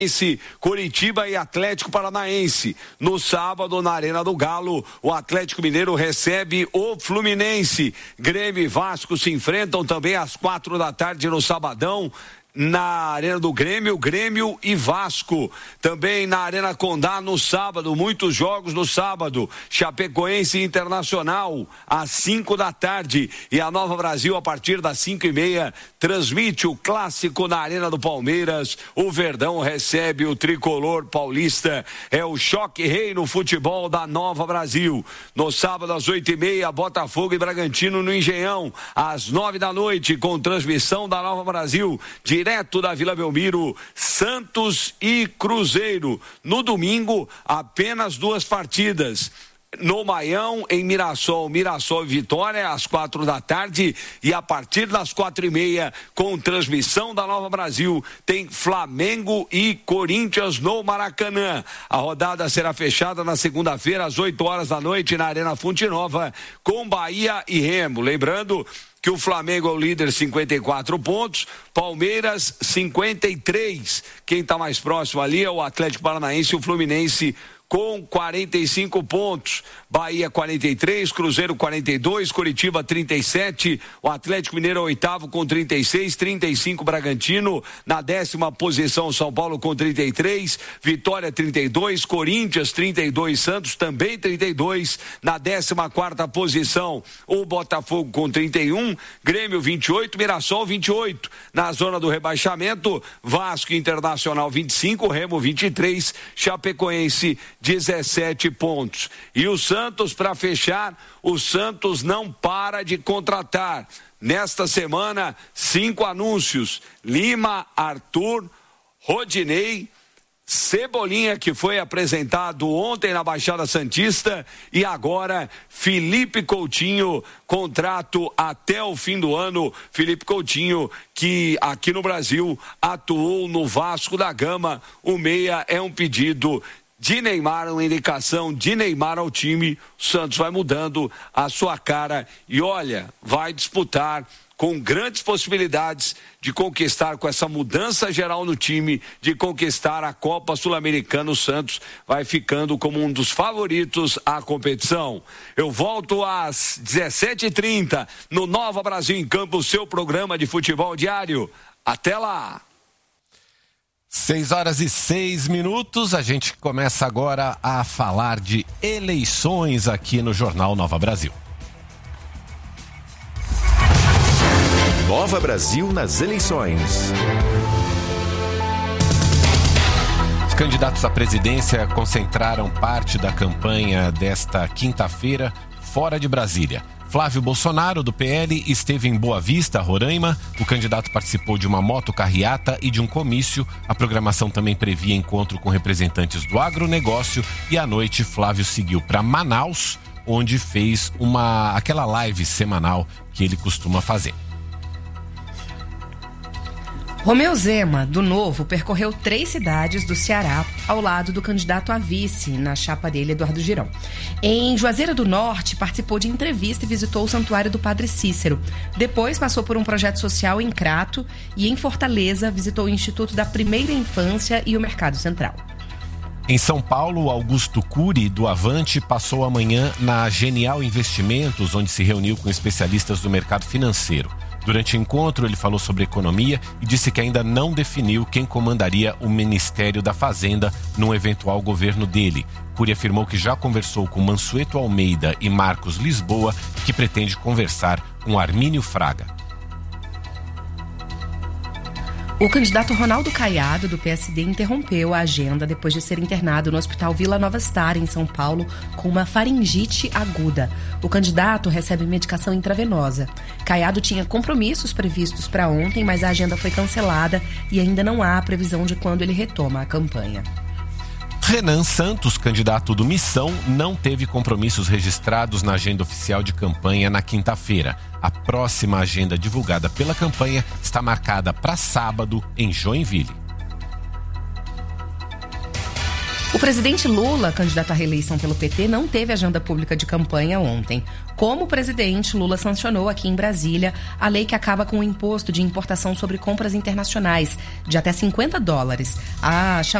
Curitiba e Atlético Paranaense. No sábado, na Arena do Galo, o Atlético Mineiro recebe o Fluminense. Grêmio e Vasco se enfrentam também às 4h no sabadão. Na Arena do Grêmio, Grêmio e Vasco. Também na Arena Condá no sábado, muitos jogos no sábado. Chapecoense Internacional às 5h. E a Nova Brasil, a partir das 5h30, transmite o clássico na Arena do Palmeiras. O Verdão recebe o tricolor paulista. É o choque rei no futebol da Nova Brasil. No sábado, às 8h30, Botafogo e Bragantino no Engenhão. Às 9h, com transmissão da Nova Brasil. Direto da Vila Belmiro, Santos e Cruzeiro. No domingo, apenas 2 partidas. No Maião, em Mirassol e Vitória, às 4h. E a partir das 4h30, com transmissão da Nova Brasil, tem Flamengo e Corinthians no Maracanã. A rodada será fechada na segunda-feira, às 8h, na Arena Fonte Nova, com Bahia e Remo. Lembrando que o Flamengo é o líder, 54 pontos, Palmeiras 53. Quem está mais próximo ali é o Atlético Paranaense e o Fluminense com 45 pontos. Bahia 43, Cruzeiro 42, Curitiba 37, o Atlético Mineiro é o 8º com 36, 35 Bragantino, na 10ª posição São Paulo com 33, Vitória 32, Corinthians 32, Santos também 32, na 14ª posição o Botafogo com 31, Grêmio 28, Mirassol 28, na zona do rebaixamento Vasco Internacional 25, Remo 23, Chapecoense 17 pontos. E o Santos, para fechar, o Santos não para de contratar. Nesta semana, 5 anúncios: Lima, Arthur, Rodinei, Cebolinha, que foi apresentado ontem na Baixada Santista, e agora Felipe Coutinho, contrato até o fim do ano. Felipe Coutinho, que aqui no Brasil atuou no Vasco da Gama. O meia é um pedido de Neymar, uma indicação de Neymar ao time. O Santos vai mudando a sua cara e olha, vai disputar com grandes possibilidades de conquistar, com essa mudança geral no time, de conquistar a Copa Sul-Americana. O Santos vai ficando como um dos favoritos à competição. Eu volto às 17h30 no Nova Brasil em Campo, o seu programa de futebol diário. Até lá! 6h06, a gente começa agora a falar de eleições aqui no Jornal Nova Brasil. Nova Brasil nas eleições. Os candidatos à presidência concentraram parte da campanha desta quinta-feira fora de Brasília. Flávio Bolsonaro, do PL, esteve em Boa Vista, Roraima. O candidato participou de uma motocarreata e de um comício. A programação também previa encontro com representantes do agronegócio. E à noite, Flávio seguiu para Manaus, onde fez aquela live semanal que ele costuma fazer. Romeu Zema, do Novo, percorreu 3 cidades do Ceará ao lado do candidato a vice na chapa dele, Eduardo Girão. Em Juazeiro do Norte, participou de entrevista e visitou o Santuário do Padre Cícero. Depois passou por um projeto social em Crato e em Fortaleza visitou o Instituto da Primeira Infância e o Mercado Central. Em São Paulo, Augusto Cury, do Avante, passou a manhã na Genial Investimentos, onde se reuniu com especialistas do mercado financeiro. Durante o encontro, ele falou sobre economia e disse que ainda não definiu quem comandaria o Ministério da Fazenda num eventual governo dele. Cury afirmou que já conversou com Mansueto Almeida e Marcos Lisboa, que pretende conversar com Armínio Fraga. O candidato Ronaldo Caiado, do PSD, interrompeu a agenda depois de ser internado no Hospital Vila Nova Star, em São Paulo, com uma faringite aguda. O candidato recebe medicação intravenosa. Caiado tinha compromissos previstos para ontem, mas a agenda foi cancelada e ainda não há previsão de quando ele retoma a campanha. Renan Santos, candidato do Missão, não teve compromissos registrados na agenda oficial de campanha na quinta-feira. A próxima agenda divulgada pela campanha está marcada para sábado em Joinville. O presidente Lula, candidato à reeleição pelo PT, não teve agenda pública de campanha ontem. Como presidente, Lula sancionou aqui em Brasília a lei que acaba com o imposto de importação sobre compras internacionais de até $50. A